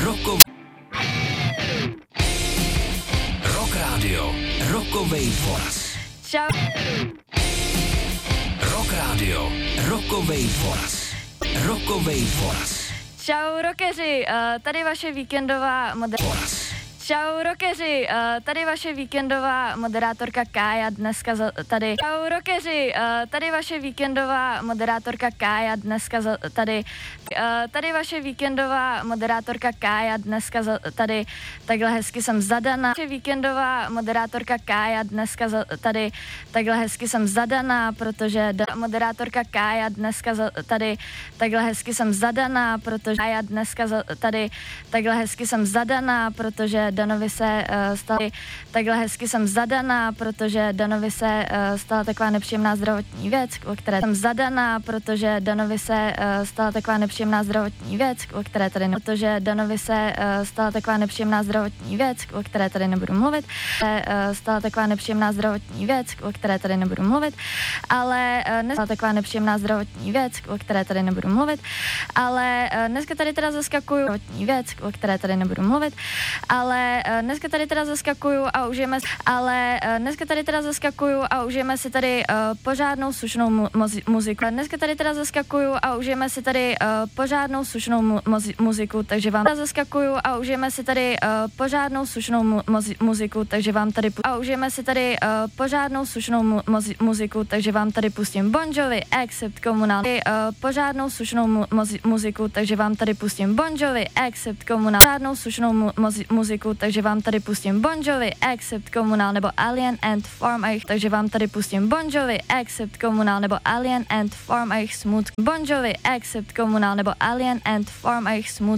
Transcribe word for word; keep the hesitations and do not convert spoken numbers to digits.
Roko... Rock Radio, rokovej poraz. Čau. Rock Radio, rokovej poraz. Rokovej poraz. Čau rockeři, uh, tady vaše víkendová moderace. Čau rockeři, uh, tady vaše víkendová moderátorka Kája dneska za, tady. Čau rockeři, uh, tady vaše víkendová moderátorka Kája dneska za, tady. Uh, tady vaše víkendová moderátorka Kája dneska za, tady. Takhle hezky jsem zadaná. Vaše víkendová moderátorka Kája dneska za, tady. Takhle hezky jsem zadaná, protože da, moderátorka Kája dneska za, tady. Takhle hezky jsem zadaná, protože Kája dneska za, tady. Takhle hezky jsem zadaná, protože Danovi se uh, stala, takhle hezky jsem zadaná, protože Danovi se uh, stala taková nepříjemná zdravotní věc, o které jsem zadaná, protože Danovi se uh, stala taková nepříjemná zdravotní věc, o které tady ne, protože Danovi se uh, stala taková nepříjemná zdravotní věc, o které tady nebudu mluvit, se uh, stala taková nepříjemná zdravotní věc, o které tady nebudu mluvit, ale uh, nestala taková nepříjemná zdravotní věc, o které tady nebudu mluvit, ale uh, dneska tady teda zaskakuju zdravotní věc, o které tady nebudu mluvit, ale dneska tady teda zaskakuju a užijeme, ale dneska tady teda zaskakuju a užijeme si tady uh, pořádnou slušnou mu- muzi- muziku. Dneska tady teda zaskakuju a užijeme si tady uh, pořádnou slušnou mu- muzi- muziku, takže vám teda zaskakuju a užijeme si tady uh, pořádnou slušnou mu- muzi- muziku, takže vám tady pu- a užijeme si tady uh, pořádnou slušnou mu- muzi- muziku, takže vám tady pustím Bon Jovi, Accept Komunál, uh, pořádnou slušnou mu- muzi- muziku, takže vám tady pustím Bon Jovi, Accept Komunál, pořádnou slušnou mu- muzi- muziku, takže vám tady pustím Bon Jovi, Accept Komunál nebo Alien and Form Eich, takže vám tady pustím Bon Jovi, Accept Komunál nebo Alien and Form Eich Smooth, Bon Jovi, Accept Komunál nebo Alien and Form Eich Smooth.